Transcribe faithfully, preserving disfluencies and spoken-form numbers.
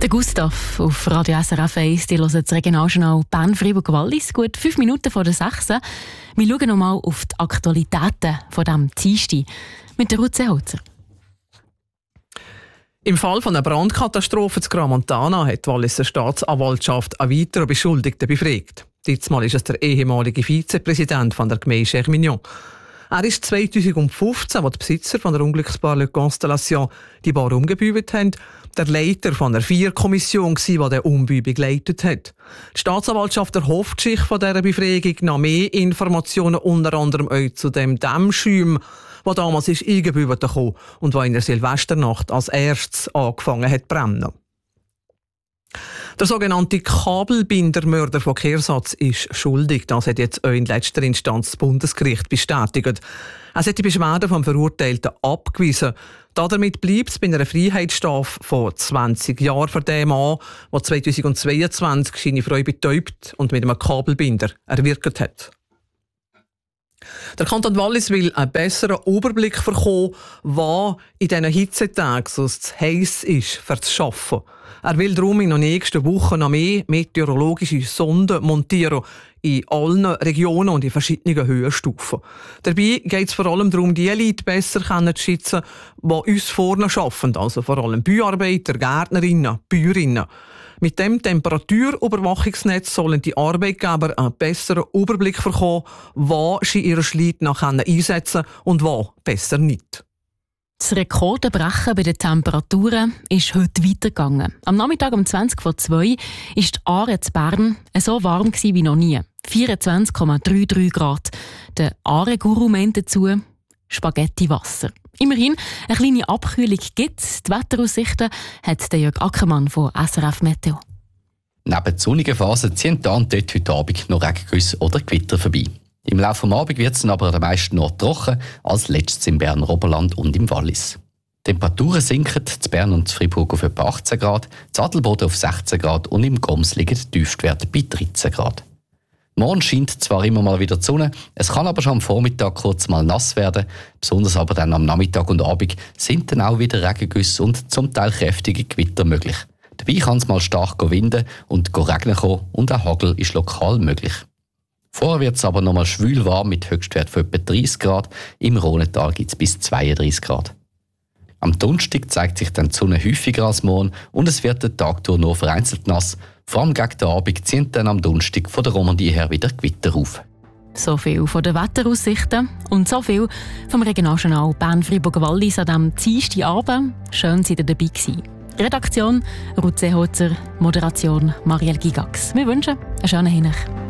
Der Gustav auf Radio S R F eins, die hören das Regionaljournal Bern-Freiburg-Wallis, gut fünf Minuten vor der sechs. Wir schauen noch mal auf die Aktualitäten von diesem Dienstag mit der Ruth Seeholzer. Im Fall von einer Brandkatastrophe in Crans-Montana hat die Walliser Staatsanwaltschaft einen weiteren Beschuldigten befragt. Diesmal ist es der ehemalige Vizepräsident von der Gemeinde Chermignon. Er ist zweitausendfünfzehn, als die Besitzer von der Unglücksbar Le Constellation die Bar umgebaut haben, der Leiter von der Vier-Kommission war, die die Umbau geleitet hat. Die Staatsanwaltschaft erhofft sich von dieser Befragung noch mehr Informationen, unter anderem auch zu dem Dämmschäum, der damals ist eingebaut kam und der in der Silvesternacht als erstes angefangen hat zu brennen. Der sogenannte Kabelbindermörder von Kehrsatz ist schuldig. Das hat jetzt auch in letzter Instanz das Bundesgericht bestätigt. Es hat die Beschwerde vom Verurteilten abgewiesen. Damit bleibt es bei einer Freiheitsstrafe von zwanzig Jahren für den Mann, der zweitausendzweiundzwanzig seine Frau betäubt und mit einem Kabelbinder erwirkt hat. Der Kanton Wallis will einen besseren Überblick bekommen, was in diesen Hitzetagen so zu heiß ist, für zu arbeiten. Er will darum in den nächsten Wochen noch mehr meteorologische Sonden montieren in allen Regionen und in verschiedenen Höhenstufen. Dabei geht es vor allem darum, die Leute besser zu schützen, die uns vorne arbeiten, also vor allem Bauarbeiter, Gärtnerinnen, Bäuerinnen. Mit dem Temperaturüberwachungsnetz sollen die Arbeitgeber einen besseren Überblick bekommen, wo sie ihre Schleute noch einsetzen können und wo besser nicht. Das Rekordbrechen bei den Temperaturen ist heute weitergegangen. Am Nachmittag um zwanzig vor zwei war die Aare in Bern so warm wie noch nie. vierundzwanzig Komma dreiunddreißig Grad. Der Aare-Guru meint dazu Spaghetti-Wasser. Immerhin, eine kleine Abkühlung gibt es. Die Wetteraussichten hat der Jörg Ackermann von S R F Meteo. Neben sonnigen Phasen ziehen da und dort heute Abend noch Regengüsse oder Gewitter vorbei. Im Laufe des Abends wird es aber am meisten noch trocken, als letztes im Berner Oberland und im Wallis. Die Temperaturen sinken zu Bern und zu Freiburg auf etwa achtzehn Grad, zu Adelboden auf sechzehn Grad und im Goms liegen die Tiefstwerte bei dreizehn Grad. Morgen scheint zwar immer mal wieder die Sonne, es kann aber schon am Vormittag kurz mal nass werden, besonders aber dann am Nachmittag und Abend sind dann auch wieder Regengüsse und zum Teil kräftige Gewitter möglich. Dabei kann es mal stark winden und regnen kommen und auch Hagel ist lokal möglich. Vorher wird es aber noch mal schwül warm mit Höchstwert von etwa dreißig Grad, im Rhonental gibt es bis zweiunddreißig Grad. Am Donnerstag zeigt sich dann die Sonne häufiger als morgen und es wird den Tag durch nur vereinzelt nass. Vor allem gegen den Abend ziehen dann am Donnerstag von der Romandie her wieder Gewitter auf. So viel von den Wetteraussichten und so viel vom Regionaljournal Bern-Freiburg-Wallis an diesem Dienstagabend. Schön, dass ihr dabei gewesen. Redaktion Ruth Seeholzer, Moderation Marielle Gigax. Wir wünschen einen schönen Hinweis.